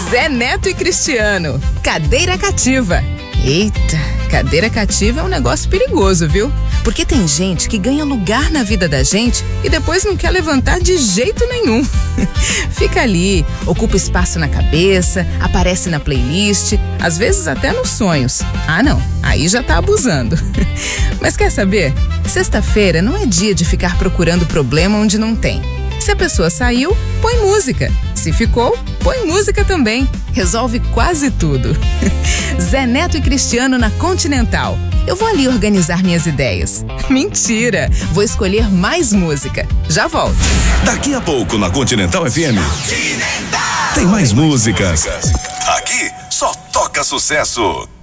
Zé Neto e Cristiano, cadeira cativa. Eita, cadeira cativa é um negócio perigoso, viu? Porque tem gente que ganha lugar na vida da gente e depois não quer levantar de jeito nenhum. Fica ali, ocupa espaço na cabeça, aparece na playlist, às vezes até nos sonhos. Ah, não, aí já tá abusando. Mas quer saber? Sexta-feira não é dia de ficar procurando problema onde não tem. Se a pessoa saiu, põe música. Se ficou, põe música também. Resolve quase tudo. Zé Neto e Cristiano na Continental. Eu vou ali organizar minhas ideias. Mentira! Vou escolher mais música. Já volto. Daqui a pouco na Continental FM. Tem mais músicas. Aqui só toca sucesso.